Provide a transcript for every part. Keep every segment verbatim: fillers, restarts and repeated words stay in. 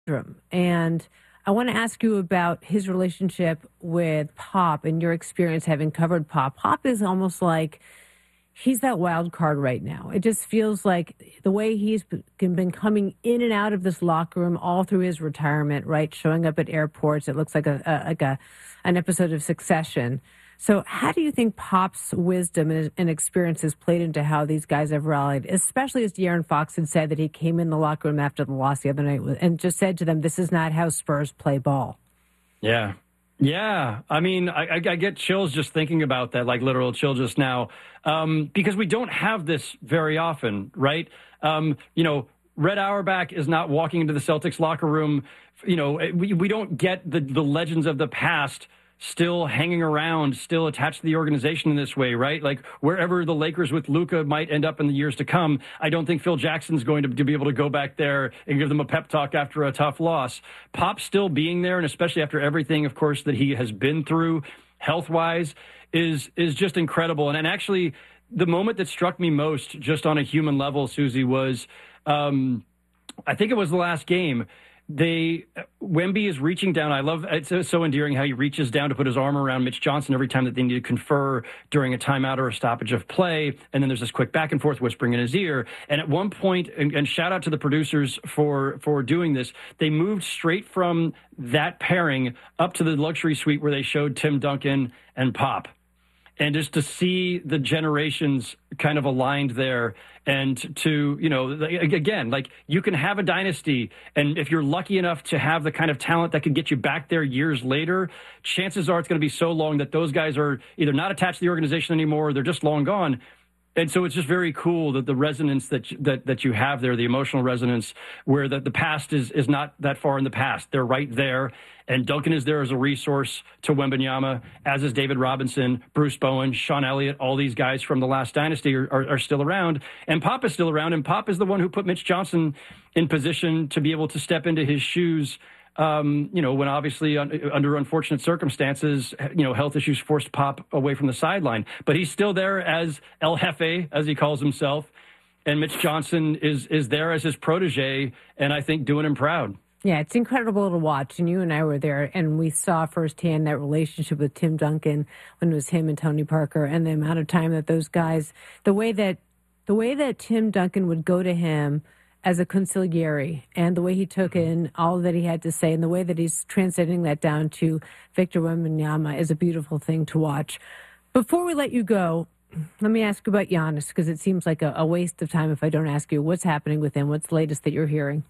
And I want to ask you about his relationship with Pop and your experience having covered Pop. Pop is almost like he's that wild card right now. It just feels like the way he's been coming in and out of this locker room all through his retirement, right? Showing up at airports. It looks like a, a like a an episode of Succession. So how do you think Pop's wisdom and, and experiences played into how these guys have rallied, especially as De'Aaron Fox had said that he came in the locker room after the loss the other night and just said to them, this is not how Spurs play ball. Yeah. Yeah. I mean, I, I, I get chills just thinking about that, like literal chill just now, um, because we don't have this very often, right? Um, you know, Red Auerbach is not walking into the Celtics locker room. You know, we, we don't get the, the legends of the past still hanging around, still attached to the organization in this way, right? Like wherever the Lakers with Luka might end up in the years to come, I don't think Phil Jackson's going to, to be able to go back there and give them a pep talk after a tough loss. Pop still being there, and especially after everything, of course, that he has been through health-wise, is is just incredible. And, and actually, the moment that struck me most, just on a human level, Susie, was um, I think it was the last game. They Wemby is reaching down. I love it's so endearing how he reaches down to put his arm around Mitch Johnson every time that they need to confer during a timeout or a stoppage of play. And then there's this quick back and forth whispering in his ear. And at one point, and, and shout out to the producers for for doing this, they moved straight from that pairing up to the luxury suite where they showed Tim Duncan and Pop. And just to see the generations kind of aligned there, and to, you know, again, like you can have a dynasty, and if you're lucky enough to have the kind of talent that could get you back there years later, chances are it's going to be so long that those guys are either not attached to the organization anymore, or they're just long gone. And so it's just very cool that the resonance that that that you have there, the emotional resonance, where the, the past is is not that far in the past. They're right there. And Duncan is there as a resource to Wembanyama, as is David Robinson, Bruce Bowen, Sean Elliott. All these guys from the last dynasty are, are, are still around. And Pop is still around. And Pop is the one who put Mitch Johnson in position to be able to step into his shoes. Um, you know, when obviously un, under unfortunate circumstances, you know, health issues forced Pop away from the sideline. But he's still there as El Jefe, as he calls himself. And Mitch Johnson is is there as his protege, and I think doing him proud. Yeah, it's incredible to watch. And you and I were there, and we saw firsthand that relationship with Tim Duncan when it was him and Tony Parker, and the amount of time that those guys, the way that the way that Tim Duncan would go to him as a consigliere, and the way he took in all that he had to say, and the way that he's translating that down to Victor Wembanyama is a beautiful thing to watch. Before we let you go, let me ask you about Giannis, because it seems like a, a waste of time if I don't ask you what's happening with him. What's the latest that you're hearing?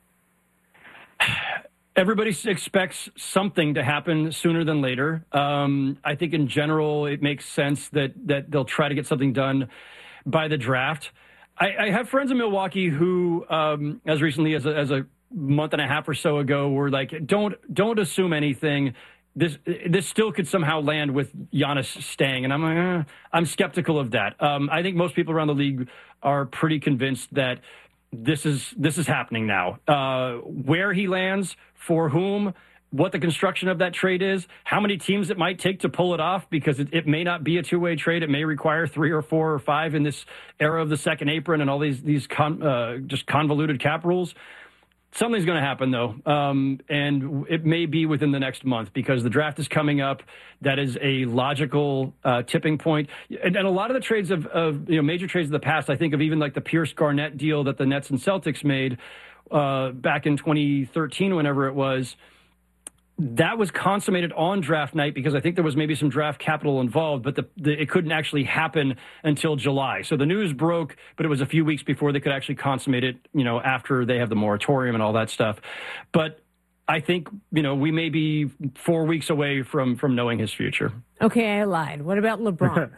Everybody expects something to happen sooner than later. Um, I think in general, it makes sense that that they'll try to get something done by the draft. I, I have friends in Milwaukee who, um, as recently as a, as a month and a half or so ago, were like, "Don't don't assume anything. This this still could somehow land with Giannis staying." And I'm like, eh, I'm skeptical of that. Um, I think most people around the league are pretty convinced that this is this is happening now. Uh, where he lands, for whom, what the construction of that trade is, how many teams it might take to pull it off, because it, it may not be a two-way trade. It may require three or four or five in this era of the second apron and all these these con, uh, just convoluted cap rules. Something's going to happen, though, um, and it may be within the next month, because the draft is coming up. That is a logical uh, tipping point. And, and a lot of the trades of, of, you know, major trades of the past, I think of even like the Pierce Garnett deal that the Nets and Celtics made uh, back in twenty thirteen, whenever it was. That was consummated on draft night, because I think there was maybe some draft capital involved, but the, the, it couldn't actually happen until July. So the news broke, but it was a few weeks before they could actually consummate it, you know, after they have the moratorium and all that stuff. But I think, you know, we may be four weeks away from, from knowing his future. Okay, I lied. What about LeBron?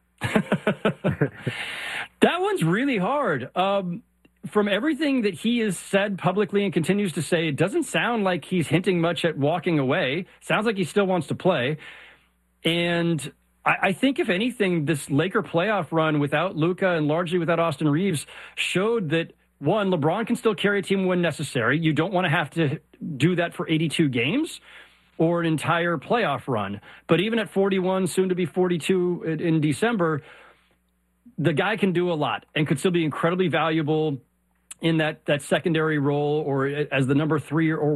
That one's really hard. Um, From everything that he has said publicly and continues to say, it doesn't sound like he's hinting much at walking away. Sounds like he still wants to play. And I, I think, if anything, this Laker playoff run without Luka and largely without Austin Reeves showed that, one, LeBron can still carry a team when necessary. You don't want to have to do that for eighty-two games or an entire playoff run. But even at forty-one, soon to be forty-two in, in December, the guy can do a lot and could still be incredibly valuable in that that secondary role or as the number three or